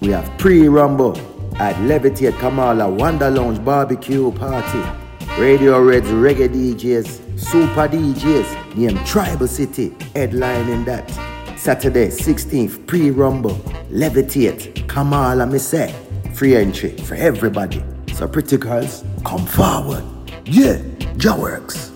We have pre-rumble at Levitate Kamala Wonder Lounge Barbecue Party. Radio Reds Reggae DJs, Super DJs, named Tribal City, headlining that. Saturday 16th, pre-rumble, Levitate Kamala Mise. Free entry for everybody. So pretty girls, come forward. Yeah, Jaworks.